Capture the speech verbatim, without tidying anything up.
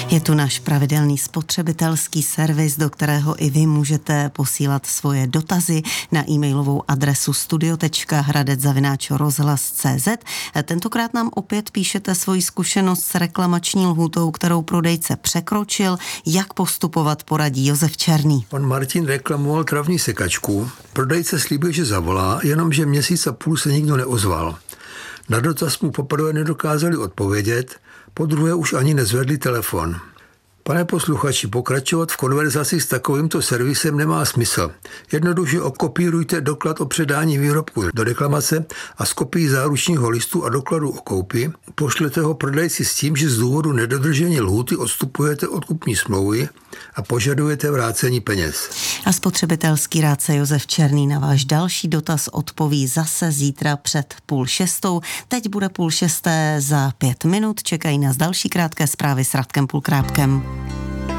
Je tu náš pravidelný spotřebitelský servis, do kterého i vy můžete posílat svoje dotazy na e-mailovou adresu studio tečka hradec zavináč rozhlas tečka cé zet. Tentokrát nám opět píšete svoji zkušenost s reklamační lhůtou, kterou prodejce překročil. Jak postupovat, poradí Josef Černý. Pan Martin reklamoval travní sekačku. Prodejce slíbil, že zavolá, jenomže měsíc a půl se nikdo neozval. Na dotaz mu poprvé nedokázali odpovědět, po druhé už ani nezvedli telefon. Pane posluchači, pokračovat v konverzaci s takovýmto servisem nemá smysl. Jednoduše okopírujte doklad o předání výrobku do reklamace a s kopií záručního listu a dokladu o koupi pošlete ho prodejci s tím, že z důvodu nedodržení lhůty odstupujete od kupní smlouvy a požadujete vrácení peněz. A spotřebitelský rádce Josef Černý na váš další dotaz odpoví zase zítra před půl šestou. Teď bude půl šesté za pět minut. Čekají nás další krátké zprávy s Radkem Pulkrápkem.